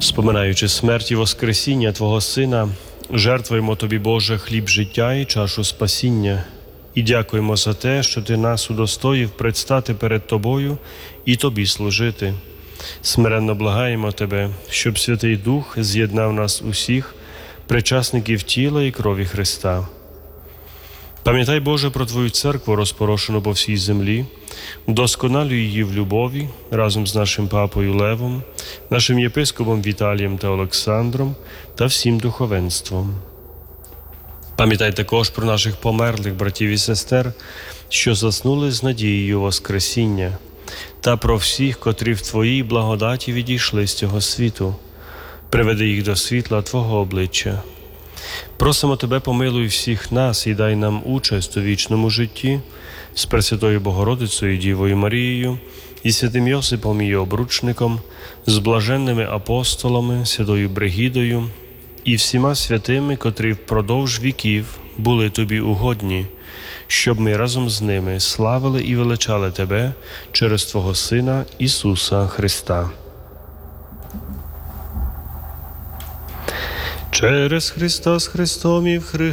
Споминаючи смерть і воскресіння Твого Сина, жертвуємо Тобі, Боже, хліб життя і чашу спасіння. І дякуємо за те, що Ти нас удостоїв предстати перед Тобою і Тобі служити. Смиренно благаємо Тебе, щоб Святий Дух з'єднав нас усіх, причасників тіла і крові Христа. Пам'ятай, Боже, про Твою церкву, розпорошену по всій землі, вдосконалюй її в любові разом з нашим папою Левом, нашим єпископом Віталієм та Олександром та всім духовенством. Пам'ятай також про наших померлих братів і сестер, що заснули з надією Воскресіння, та про всіх, котрі в Твоїй благодаті відійшли з цього світу. Приведи їх до світла Твого обличчя. Просимо Тебе, помилуй всіх нас і дай нам участь у вічному житті з Пресвятою Богородицею Дівою Марією і святим Йосипом її обручником, з блаженними апостолами, святою Бригідою і всіма святими, котрі впродовж віків були Тобі угодні, щоб ми разом з ними славили і величали Тебе через Твого Сина Ісуса Христа. Через Христа з Христом і в Христі